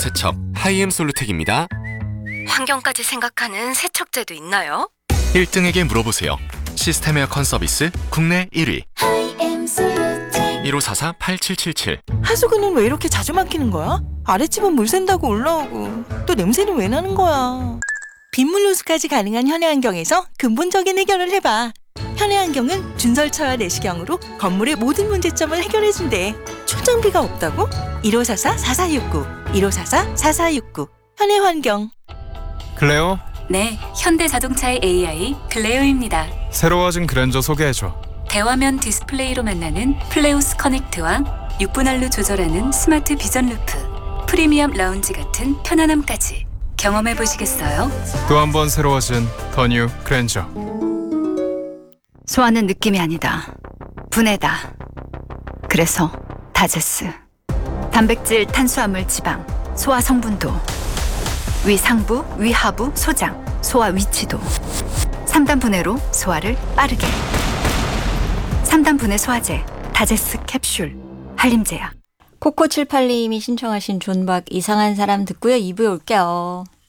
세척 하이엠 솔루텍입니다. 환경까지 생각하는 세척제도 있나요? 1등에게 물어보세요. 시스템 에어컨 서비스 국내 1위 1544-8777. 하수구는 왜 이렇게 자주 막히는 거야? 아랫집은 물 샌다고 올라오고 또 냄새는 왜 나는 거야? 빗물 누수까지 가능한 현해환경에서 근본적인 해결을 해봐. 현해환경은 준설처와 내시경으로 건물의 모든 문제점을 해결해준대. 초장비가 없다고? 1544-4469 1544-4469 현해환경. 클레오, 네, 현대자동차의 AI 클레오입니다. 새로워진 그랜저 소개해줘. 대화면 디스플레이로 만나는 플레우스 커넥트와 6분할로 조절하는 스마트 비전 루프, 프리미엄 라운지 같은 편안함까지 경험해 보시겠어요? 또 한 번 새로워진 더 뉴 그랜저. 소화는 느낌이 아니다. 분해다. 그래서 다제스. 단백질, 탄수화물, 지방, 소화 성분도, 위 상부, 위 하부, 소장, 소화 위치도 3단 분해로 소화를 빠르게. 3단 분해 소화제, 다제스 캡슐, 한림제약. 코코78님이 신청하신 존박 이상한 사람 듣고요. 2부에 올게요.